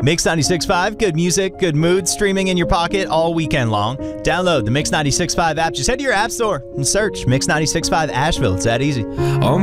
Mix 96.5, good music, good mood, streaming in your pocket all weekend long. Download the Mix 96.5 app. Just head to your app store and search Mix 96.5 Asheville. It's that easy. Oh,